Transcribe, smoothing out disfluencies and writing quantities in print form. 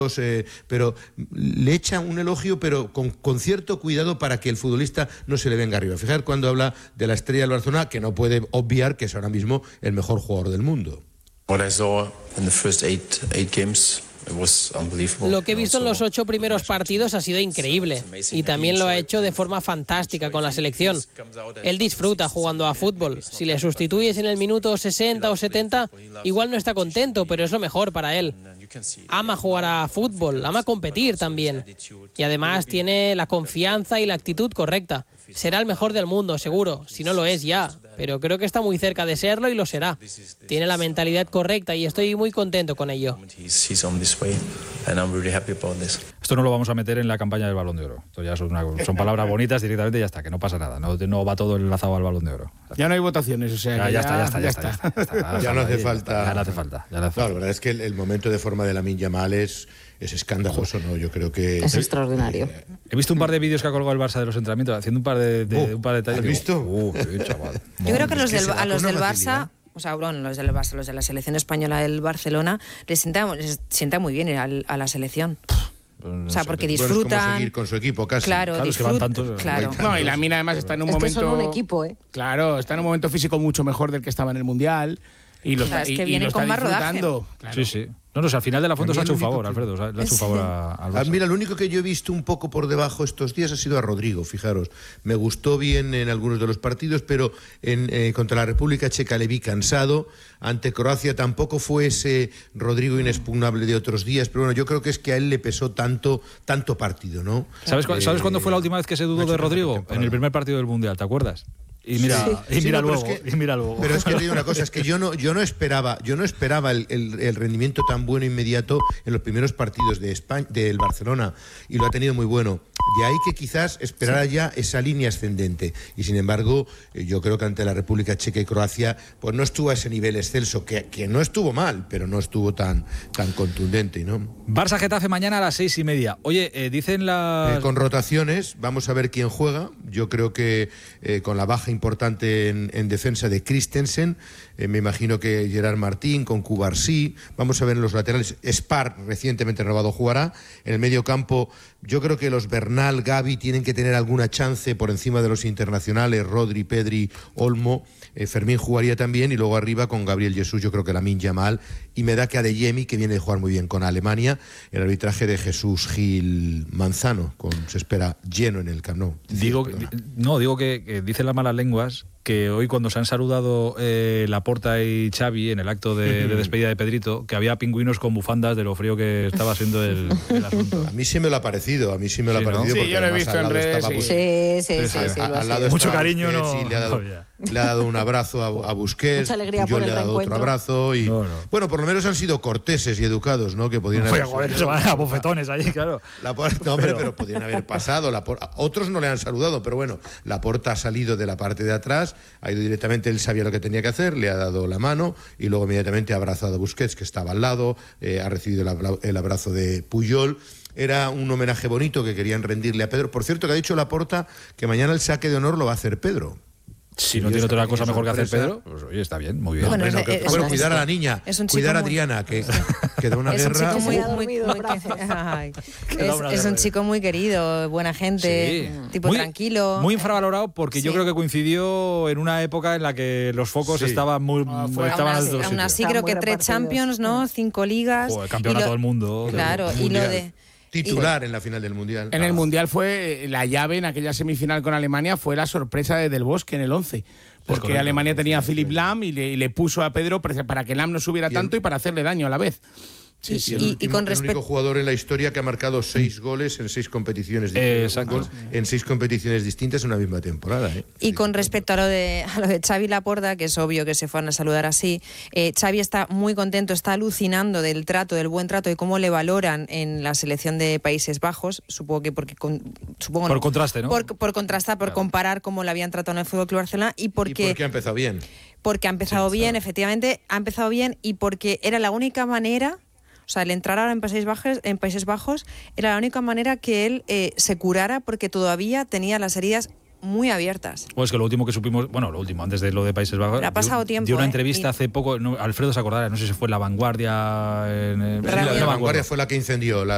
pero le echa un elogio, pero con cierto cuidado para que el futbolista no se le venga arriba. Fijar cuando habla de la estrella del Barcelona, que no puede obviar que es ahora mismo el mejor jugador del mundo. Lo que he visto en los 8 primeros partidos ha sido increíble y también lo ha hecho de forma fantástica con la selección. Él disfruta jugando a fútbol. Si le sustituyes en el minuto 60 o 70, igual no está contento, pero es lo mejor para él. Ama jugar a fútbol, ama competir también. Y además tiene la confianza y la actitud correcta. Será el mejor del mundo, seguro, si no lo es ya, pero creo que está muy cerca de serlo y lo será. Tiene la mentalidad correcta y estoy muy contento con ello. Esto no lo vamos a meter en la campaña del Balón de Oro. Esto ya son palabras bonitas directamente y ya está, que no pasa nada. No va todo enlazado al Balón de Oro. Ya no hay votaciones, o sea, ya está. Ya no hace falta. Ya no hace falta. Claro, la verdad es que el momento de forma de Lamine Yamal es escandaloso, ¿no? Yo creo que es extraordinario. He visto un par de vídeos que ha colgado el Barça de los entrenamientos, haciendo un par de detalles. ¿Has visto? Chaval. Yo creo que a los del Barça, o sea, bueno, los del Barça, los de la selección española del Barcelona, les sienta muy bien ir a la selección. No o sea, sé, porque bueno, disfrutan. Es como seguir con su equipo casi. Claro, es que van tantos. Claro. No, y Lamine además está en un momento. Son un equipo, ¿eh? Claro, está en un momento físico mucho mejor del que estaba en el Mundial. Y lo es que vienen con más rodaje. Claro. Sí. No, al final de la foto se ha hecho un favor, Alfredo. Le ha hecho un favor al Barça. Mira, lo único que yo he visto un poco por debajo estos días ha sido a Rodrigo, fijaros. Me gustó bien en algunos de los partidos, pero contra la República Checa le vi cansado. Ante Croacia tampoco fue ese Rodrigo inexpugnable de otros días, pero bueno, yo creo que es que a él le pesó tanto partido, ¿no? ¿Sabes cuándo fue la última vez que se dudó de Rodrigo? En el primer partido del Mundial, ¿te acuerdas? Y mira luego. Pero es que te digo una cosa, es que yo no esperaba el rendimiento tan bueno inmediato en los primeros partidos de España, del Barcelona, y lo ha tenido muy bueno. De ahí que quizás esperara ya esa línea ascendente. Y sin embargo, yo creo que ante la República Checa y Croacia, pues no estuvo a ese nivel excelso, que no estuvo mal, pero no estuvo tan contundente, ¿no? Barça-Getafe mañana a las 6:30. Oye, dicen con rotaciones, vamos a ver quién juega. Yo creo que con la baja importante en defensa de Christensen, me imagino que Gerard Martín, con Cubarsí, vamos a ver en los laterales. Spar, recientemente renovado, jugará. En el medio campo, yo creo que los Bernal, Gavi tienen que tener alguna chance por encima de los internacionales, Rodri, Pedri, Olmo. Fermín jugaría también, y luego arriba con Gabriel Jesús, yo creo que Lamine Yamal, y me da que Adeyemi, que viene de jugar muy bien con Alemania, el arbitraje de Jesús Gil Manzano, se espera lleno en el Camp Nou. Digo que dicen las malas lenguas que hoy, cuando se han saludado Laporta y Xavi en el acto de despedida de Pedrito, que había pingüinos con bufandas de lo frío que estaba siendo el asunto. A mí sí me lo ha parecido, Sí, yo lo he visto en redes. Sí. Al lado mucho cariño, Busquets, ¿no? Le ha dado un abrazo a Busquets. Mucha alegría yo por le he el dado reencuentro. otro abrazo. Y bueno, por lo menos han sido corteses y educados, ¿no? Que podrían haber. Se van a bofetones allí, claro. Pero podrían haber pasado. Otros no le han saludado, pero bueno, Laporta ha salido de la parte de atrás, ha ido directamente, él sabía lo que tenía que hacer, le ha dado la mano y luego inmediatamente ha abrazado a Busquets, que estaba al lado, ha recibido el abrazo de Puyol. Era un homenaje bonito que querían rendirle a Pedro. Por cierto, que ha dicho Laporta que mañana el saque de honor lo va a hacer Pedro. Si no tiene otra cosa mejor que hacer Pedro, pues oye, está bien, muy bien. Bueno, cuidar a la niña, cuidar a Adriana, que da una guerra. Es un chico muy querido, buena gente, tipo tranquilo. Muy infravalorado, porque yo creo que coincidió en una época en la que los focos estaban muy altos. Aún así creo que 3 Champions, ¿no? 5 ligas. Campeonato del mundo. Claro, y lo de... Titular en la final del Mundial. En el Mundial fue la llave, en aquella semifinal con Alemania, fue la sorpresa de Del Bosque en el 11. Porque Alemania tenía a Philipp Lahm y le puso a Pedro para que Lahm no subiera tanto y para hacerle daño a la vez. Y con el único jugador en la historia que ha marcado 6 goles en 6 competiciones distintas. En 6 competiciones distintas en una misma temporada. Y con respecto a lo de Xavi Laporta, que es obvio que se fueron a saludar así, Xavi está muy contento, está alucinando del buen trato y cómo le valoran en la selección de Países Bajos. Supongo que por contraste, ¿no? Por contrastar, por comparar cómo le habían tratado en el FC Barcelona y porque ha empezado bien. Porque ha empezado bien, efectivamente, ha empezado bien, y porque era la única manera. O sea, el entrar ahora en Países Bajos era la única manera que él se curara, porque todavía tenía las heridas muy abiertas. Pues que lo último que supimos, antes de lo de Países Bajos, ha pasado tiempo. Dio una entrevista hace poco, Alfredo se acordará, no sé si fue La Vanguardia. La Vanguardia fue la que incendió